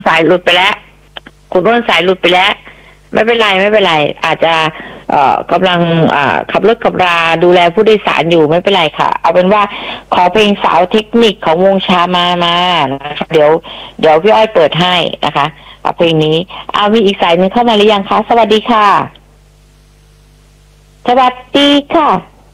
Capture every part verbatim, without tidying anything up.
สายหลุดไปแล้วคุณอ้วนสายหลุดไปแล้วไม่เป็นไรไม่เป็นไรอาจจะเอ่อกำลังอ่าขับรถขับราดูแลผู้โดยสารอยู่ไม่เป็นไรค่ะเอาเป็นว่าขอเพลงสาวเทคนิคของวงชามามานะคะเดี๋ยวเดี๋ยวพี่อ้อยเปิดให้นะคะเอาเพลงนี้เอามีอีกสายนึงเข้ามาหรือยังคะสวัสดีค่ะสวัสดีค่ะ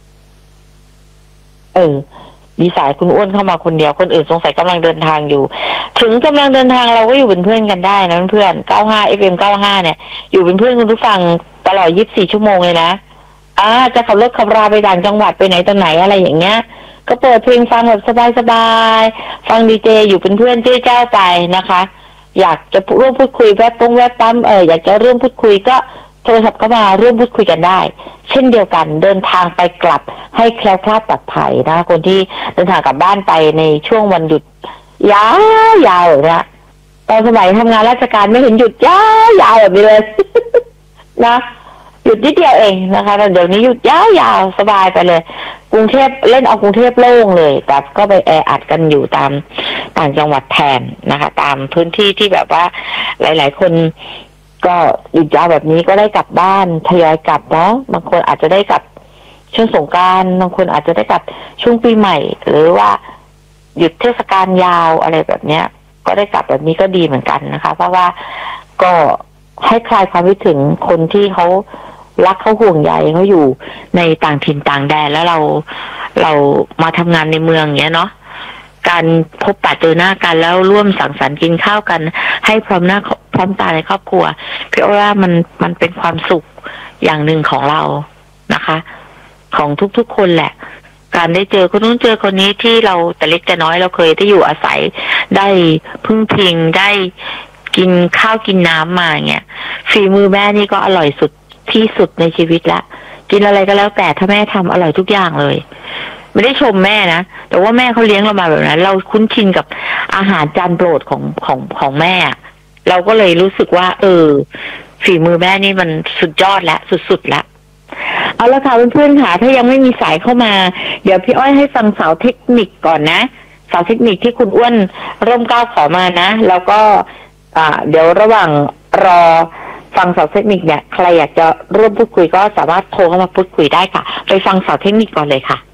เออมีสายคุณอ้วนเข้ามาคนเดียวคนอื่นสงสัยกำลังเดินทางอยู่ถึงกำลังเดินทางเราก็อยู่เป็นเพื่อนกันได้นะเพื่อนเก้าห้า เอฟ เอ็ม เก้าห้าเนี่ยอยู่เป็นเพื่อนคุณผู้ฟังตลอดยี่สิบสี่ชั่วโมงเลยนะอ่าจะขับรถขับราไปต่างจังหวัดไปไหนตอนไหนอะไรอย่างเงี้ยก็เปิดเพลงฟังแบบสบายๆฟังดีเจอยู่เป็นเพื่อนเจ้าเจ้าไปนะคะอยากจะร่วมพูดคุยแวบปงแวบปั๊มเอออยากจะร่วมพูดคุยก็โทรศัพท์เข้ามาร่วมพูดคุยกันได้เช่นเดียวกันเดินทางไปกลับให้แคล้วคลาดปลอดภัยนะคนที่เดินทางกลับบ้านไปในช่วงวันหยุดยาวยาวนะตอนสมัยทำงานราชการไม่เห็นหยุดยาวยาวแบบนี้เลย นะหยุดนิดเดียวเองนะคะแต่เดี๋ยวนี้หยุดยาวยาวสบายไปเลยกรุงเทพเล่นเอากรุงเทพโล่งเลยแต่ก็ไปแออัดกันอยู่ตามต่างจังหวัดแทนนะคะตามพื้นที่ที่แบบว่าหลายๆคนก็หยุดยาวแบบนี้ก็ได้กลับบ้านทยอยกลับเนาะบางคนอาจจะได้กลับช่วงสงกรานต์บางคนอาจจะได้กลับช่วงปีใหม่หรือว่าหยุดเทศกาลยาวอะไรแบบเนี้ยก็ได้กลับแบบนี้ก็ดีเหมือนกันนะคะเพราะว่าก็ให้คลายความคิดถึงคนที่เขารักเขาห่วงใยเขาอยู่ในต่างถิ่นต่างแดนแล้วเราเรามาทำงานในเมืองเนี้ยเนาะการพบปะเจอหน้ากันแล้วร่วมสังสรรค์กินข้าวกันให้พร้อมหน้าพร้อมตาในครอบครัวพี่ว่ามันมันเป็นความสุขอย่างหนึ่งของเรานะคะ ของทุกๆคนแหละการได้เจอคนนู้นเจอคนนี้ที่เราแต่เล็กแต่น้อยเราเคยได้อยู่อาศัยได้พึ่งพิงได้กินข้าวกินน้ำมาเงี้ยฝีมือแม่นี่ก็อร่อยสุดที่สุดในชีวิตละกินอะไรก็แล้วแต่ถ้าแม่ทำอร่อยทุกอย่างเลยไม่ได้ชมแม่นะแต่ว่าแม่เขาเลี้ยงเรามาแบบนั้นเราคุ้นชินกับอาหารจานโปรดของของของแม่เราก็เลยรู้สึกว่าเออฝีมือแม่นี่มันสุดยอดแล้วสุดๆแล้วเอาละค่ะเพื่อนๆค่ะถ้ายังไม่มีสายเข้ามาเดี๋ยวพี่อ้อยให้ฟังสาวเทคนิคก่อนนะสาวเทคนิคที่คุณอ้วนร่มเกล้าขอมานะแล้วก็อ่าเดี๋ยวระหว่างรอฟังสาวเทคนิคเนี่ยใครอยากจะร่วมพูดคุยก็สามารถโทรเข้ามาพูดคุยได้ค่ะไปฟังสาวเทคนิคก่อนเลยค่ะ